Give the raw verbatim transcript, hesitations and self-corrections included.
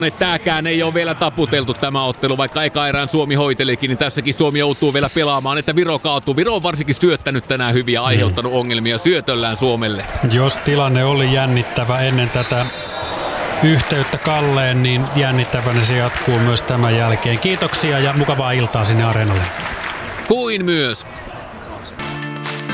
Tääkään ei ole vielä taputeltu tämä ottelu, vaikka eka erään Suomi hoitelikin, niin tässäkin Suomi joutuu vielä pelaamaan, että Viro kaatuu. Viro on varsinkin syöttänyt tänään hyvin ja aiheuttanut mm. ongelmia syötöllään Suomelle. Jos tilanne oli jännittävä ennen tätä yhteyttä Kalleen, niin jännittävänä se jatkuu myös tämän jälkeen. Kiitoksia ja mukavaa iltaa sinne areenalle. Kuin myös.